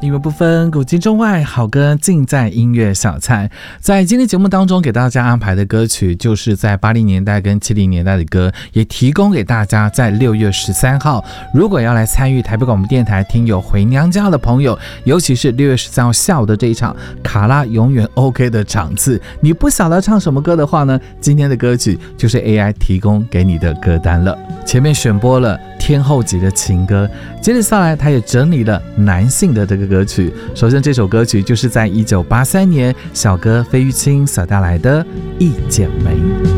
音乐不分古今中外，好歌尽在音乐小菜。在今天节目当中给大家安排的歌曲就是在80年代跟70年代的歌，也提供给大家在6月13号如果要来参与台北广播电台听友回娘家的朋友，尤其是6月13号下午的这一场卡拉永远 OK 的场次，你不晓得唱什么歌的话呢，今天的歌曲就是 AI 提供给你的歌单了。前面选播了天后级的情歌，接着下来他也整理了男性的这个歌曲。首先这首歌曲就是在1983年小哥费玉清所带来的《一剪梅》。